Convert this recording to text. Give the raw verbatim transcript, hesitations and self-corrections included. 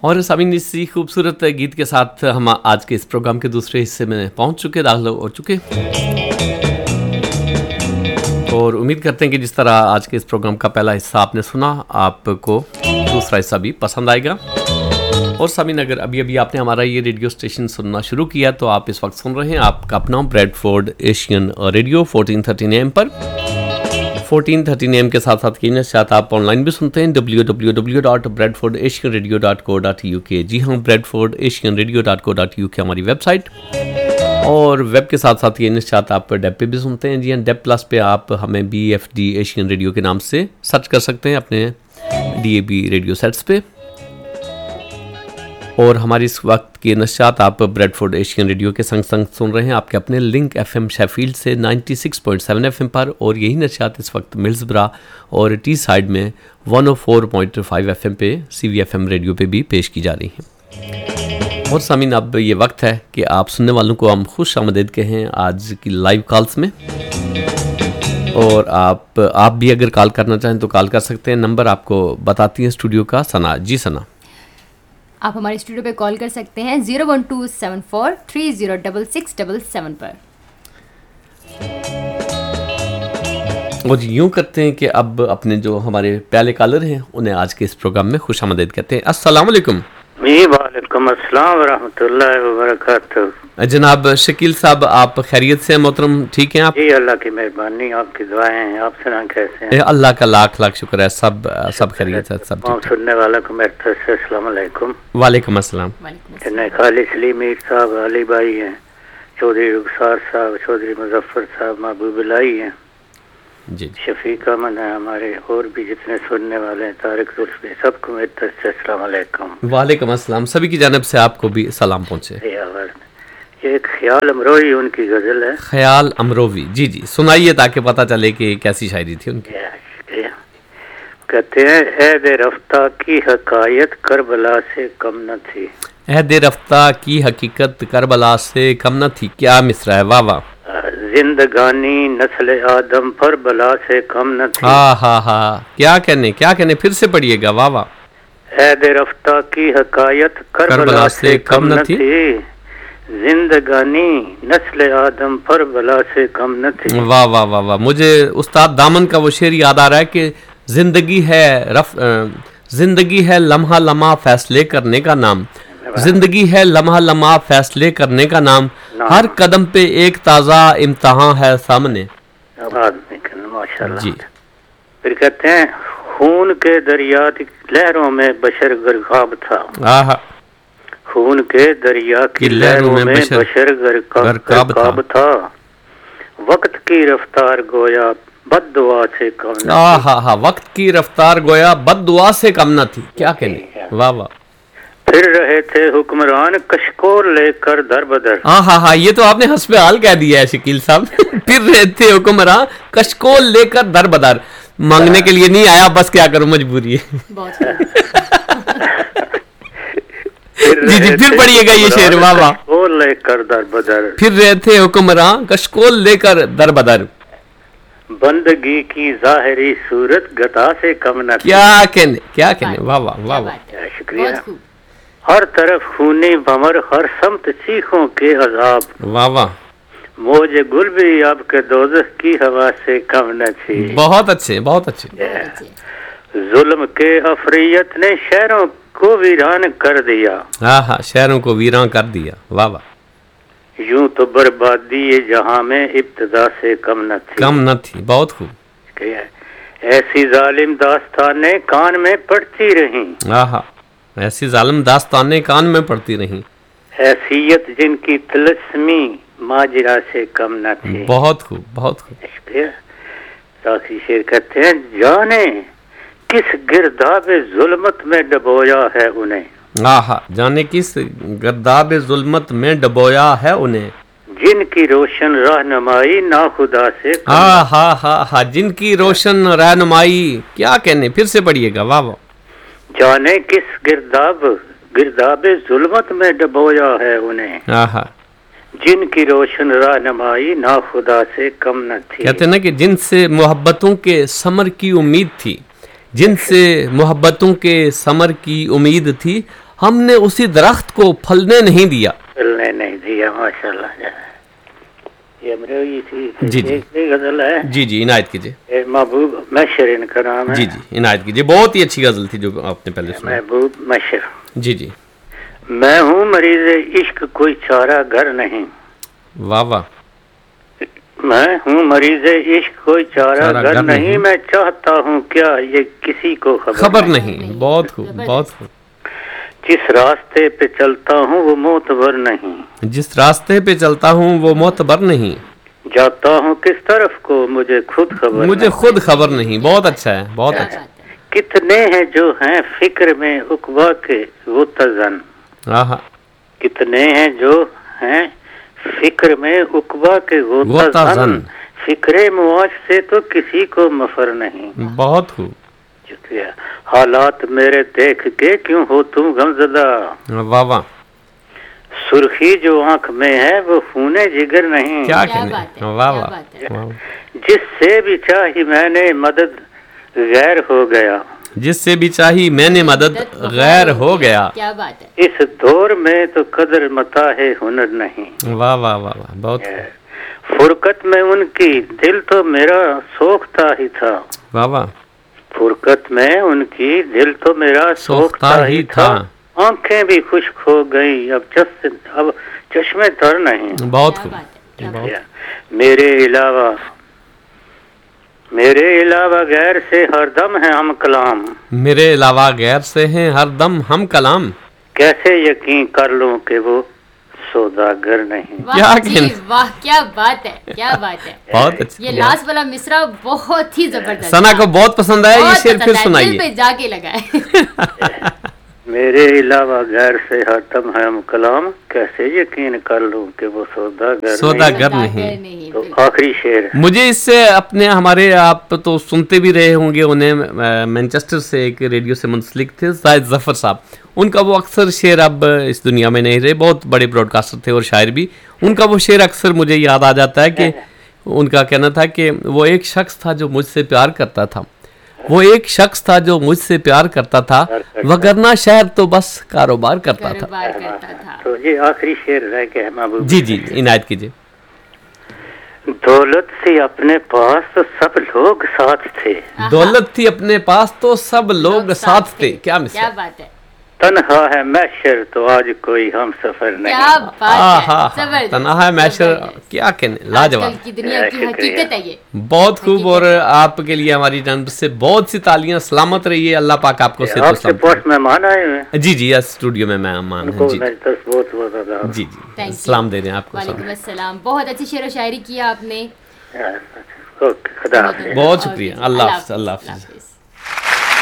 اور سامعین اسی خوبصورت گیت کے ساتھ ہم آج کے اس پروگرام کے دوسرے حصے میں پہنچ چکے داخل ہو چکے اور امید کرتے ہیں کہ جس طرح آج کے اس پروگرام کا پہلا حصہ آپ نے سنا آپ کو دوسرا حصہ بھی پسند آئے گا. اور سامعین اگر ابھی ابھی آپ نے ہمارا یہ ریڈیو اسٹیشن سننا شروع کیا تو آپ اس وقت سن رہے ہیں آپ کا اپنا bread Ford Asian radio fourteen thirteen A M per. Fourteen thirteen A M کے ساتھ ساتھ کی نشریات آپ آن لائن بھی سنتے ہیں W W W dot bread Ford Asian radio dot کو ڈاٹ یو کے. جی ہاں, bread Ford Asian radio dot کو ڈاٹ یو کے ہماری ویب سائٹ. اور ویب کے ساتھ ساتھ یہ نشریات آپ ڈیب پہ بھی سنتے ہیں. جی ہاں, ڈیب پلس پہ آپ ہمیں be F D Asian radio کے نام سے سرچ کر سکتے ہیں اپنے D A be radio seats پہ. اور ہماری اس وقت کی نشریات آپ بریڈ فورڈ ایشین ریڈیو کے سنگ سنگ سن رہے ہیں آپ کے اپنے لنک ایف ایم شیفیلڈ سے ninety six point seven F M پر. اور یہی نشریات اس وقت ملزبرا اور ٹی سائڈ میں ون او four point five F M پہ سی وی ایف ایم ریڈیو پہ بھی پیش کی جا رہی ہیں. اور سامعین اب یہ وقت ہے کہ آپ سننے والوں کو ہم خوش آمدید کہیں آج کی لائیو کالز میں. اور آپ آپ بھی اگر کال کرنا چاہیں تو کال کر سکتے ہیں. نمبر آپ کو بتاتی ہیں اسٹوڈیو کا ثنا. جی ثنا, آپ ہمارے اسٹوڈیو پہ کال کر سکتے ہیں zero one to seven four three zero double six double seven پر. اور یوں کرتے ہیں کہ اب اپنے جو ہمارے پہلے کالر ہیں انہیں آج کے اس پروگرام میں خوش آمدید کہتے ہیں. السلام علیکم. جی وعلیکم السلام ورحمۃ اللہ وبرکاتہ. جناب شکیل صاحب, آپ خیریت سے ہیں محترم؟ ٹھیک ہیں آپ؟ جی اللہ کی مہربانی, آپ کی دعائیں ہیں. آپ سنا کیسے ہیں؟ اللہ کا لاکھ لاکھ شکر ہے, سب سب خیریت ہے, سب ٹھیک. سننے والا کو میری طرف سے السلام علیکم. وعلیکم السلام. خالی سلیم میر صاحب, علی بھائی ہیں, چودھری رخسار صاحب, چودھری مظفر صاحب, محبوب الہی ہیں, جی شفیق امن ہے ہمارے, اور بھی جتنے سننے والے ہیں, طارق زلفی, سب کو میری طرف سے السلام علیکم. وعلیکم السلام. سبھی کی جانب سے آپ کو بھی سلام پہنچے. یہ ایک خیال امروی ان کی غزل ہے. خیال امروی, جی جی سنائیے تاکہ پتہ چلے کہ کیسی شاعری تھی ان کی. کہتے ہیں عہد رفتہ کی حقائق کربلا سے کم نہ تھی. عہد رفتہ کی حقیقت کربلا سے کم نہ تھی. کیا مصرع ہے, واہ واہ. زندگانی نسل آدم پر بلا سے کم نہ تھی. ہاں ہاں ہاں, کیا کہنے کیا کہنے پھر سے پڑھیے گا. واہ واہ. عہد رفتہ کی حقائق کربلا سے کم نہ تھی, زندگانی نسل آدم پر بلا سے کم نہ تھی. واہ واہ واہ واہ. مجھے استاد دامن کا وہ شعر یاد آ رہا ہے کہ زندگی ہے رف زندگی ہے لمحہ لمحہ فیصلے کرنے کا نام, زندگی ہے لمحہ لمحہ فیصلے کرنے کا نام, ہر قدم پہ ایک تازہ امتحان ہے سامنے. ماشاءاللہ. جی پھر کہتے ہیں خون کے دریا لہروں میں بشر غرقاب تھا. آہا. خون کے دریا کی لہروں میں بشر غرقاب تھا, وقت کی رفتار گویا بد دعا سے کم نہ تھی. آہا ہا, وقت کی رفتار گویا بد دعا سے کم نہ تھی. کیا کہنے, واہ واہ. پھر رہے تھے حکمران کشکول لے کر در بدر. ہاں ہاں ہاں, یہ تو آپ نے حسب حال کہہ دیا ہے شکیل صاحب. پھر رہے تھے حکمران کشکول لے کر در بدر. مانگنے کے لیے نہیں آیا, بس کیا کروں مجبوری ہے. جی جی پھر پڑھیے گا یہ شعر. واہ واہ. کشکول لے کر در بدر. پھر رہے تھے حکمران کشکول لے کر در بدر. بندگی کی ظاہری صورت گتا سے کم نہ تھی. کیا کہنے کیا کہنے, واہ واہ واہ واہ. شکریہ. ہر طرف خونی بھمر, ہر سمت چیخوں کے عذاب. واہ واہ. موج گل بھی آپ کے دوزخ کی ہوا سے کم نہ تھی. بہت اچھے بہت اچھے. ظلم کے افریت نے شہروں کو ویران کر دیا. ہاں ہاں, شہروں کو ویران کر دیا. واہ واہ. یوں تو بربادی جہاں میں ابتدا سے کم نہ تھی. کم نہ تھی. بہت خوب. ایسی ظالم داستانیں کان میں پڑتی رہیں. ہاں ہاں, ایسی ظالم داستانیں کان میں پڑتی رہیں. حیثیت جن کی تلسمی ماجرا سے کم نہ تھی. بہت خوب بہت خوب. آخری شعر کہتے ہیں جانے کس گرداب ظلمت میں ڈبویا ہے انہیں. آہا, جانے کس گرداب ظلمت میں ڈبویا ہے انہیں, جن کی روشن رہنمائی ناخدا سے. ہاں ہاں ہاں ہاں, جن کی روشن رہنمائی. کیا کہنے پھر سے پڑھیے گا. واہ واہ. جانے کس گرداب گرداب ظلمت میں ڈبویا ہے انہیں, آہا, جن کی روشن رہنمائی ناخدا سے کم نہ تھی. کہتے نا کہ جن سے محبتوں کے ثمر کی امید تھی, جن سے محبتوں کے ثمر کی امید تھی, ہم نے اسی درخت کو پھلنے نہیں دیا. پھلنے نہیں دیا. ماشاءاللہ. یہ امروہی تھی. جی جی غزل ہے. جی جی عنایت کیجیے. محبوب مشر ان کا نام ہے. جی جی عنایت کیجیے. بہت ہی اچھی غزل تھی جو آپ نے پہلے سنا. محبوب مشر. جی جی. میں ہوں مریض عشق کوئی چارہ گر نہیں. واہ واہ. میں ہوں مریض عشق کوئی چارہ گر نہیں. میں چاہتا ہوں کیا یہ کسی کو خبر, خبر نہیں. بہت خوب بہت خوب. جس راستے پہ چلتا ہوں وہ معتبر نہیں. جس راستے پہ چلتا ہوں وہ معتبر نہیں. جاتا ہوں کس طرف کو مجھے خود خبر مجھے خود خبر نہیں. بہت اچھا ہے بہت اچھا. کتنے ہیں جو ہیں فکر میں عقبا کے وہ تزن. کتنے ہیں جو ہیں فکر میں عقبا کے وہ تزن. فکر معاش سے تو کسی کو مفر نہیں. بہت خوب. شکریہ. حالات میرے دیکھ کے کیوں ہو تم غمزدہ. واہ واہ. سرخی جو آنکھ میں ہے وہ خون جگر نہیں. کیا کہنے. واہ واہ. جس سے بھی چاہی میں نے مدد غیر ہو گیا. جس سے بھی چاہی میں نے مدد غیر ہو گیا. کیا بات ہے. اس دور میں تو قدر متاع ہنر نہیں. واہ واہ واہ واہ. بہت. فرقت میں ان کی دل تو میرا سوختہ ہی تھا. واہ واہ. فرقت میں ان کی دل تو میرا سوختہ ہی تھا. آنکھیں بھی خشک ہو گئی اب جس اب چشمے تر نہیں. بہت خوب. میرے علاوہ میرے علاوہ غیر سے ہر دم ہے ہم کلام. میرے علاوہ غیر سے ہیں ہر دم ہم کلام. کیسے یقین کر لوں کہ وہ سوداگر نہیں. کیا جی واہ کیا بات ہے. کیا بات ہے. بہت اچھا. یہ لاسٹ والا مصرع بہت ہی زبردست. ثنا کو بہت پسند آیا. یہ شعر پھر سنائیے. دل پہ جا کے لگا ہے. میرے علاوہ غیر سے ہر دم ہے ہم کلام. کیسے یقین کر لوں کہ وہ سوداگر سوداگر نہیں. تو آخری شعر مجھے اس سے اپنے ہمارے آپ تو سنتے بھی رہے ہوں گے انہیں مینچسٹر سے ایک ریڈیو سے منسلک تھے زاہد ظفر صاحب. ان کا وہ اکثر شعر اب اس دنیا میں نہیں رہے. بہت بڑے براڈ کاسٹر تھے اور شاعر بھی. ان کا وہ شعر اکثر مجھے یاد آ جاتا ہے کہ ان کا کہنا تھا کہ وہ ایک شخص تھا جو مجھ سے پیار کرتا تھا. وہ ایک شخص تھا جو مجھ سے پیار کرتا تھا وگرنہ شہر تو بس کاروبار کرتا تھا. تو یہ آخری شعر رہ گیا محبوب. جی جی عنایت کیجیے. دولت تھی اپنے پاس تو سب لوگ ساتھ تھے. دولت تھی اپنے پاس تو سب لوگ ساتھ تھے. کیا کیا بات ہے. تنہا ہے محشر تو آج کوئی ہم سفر نہیں. کیا بات ہے. تنہا ہے محشر. کیا کہنے. لاجواب. کی دنیا کی حقیقت ہے یہ. بہت خوب. اور آپ کے لیے ہماری جانب سے بہت سی تالیاں. سلامت رہیے. اللہ پاک آپ کو صحت و سلامت. مہمان آئے ہیں. جی جی اسٹوڈیو میں مہمان ہیں. جی جی جی سلام دے رہے ہیں آپ کو. وعلیکم السلام. بہت اچھی شعر و شاعری کیا آپ نے. خدا حافظ. بہت شکریہ. اللہ حافظ. اللہ حافظ.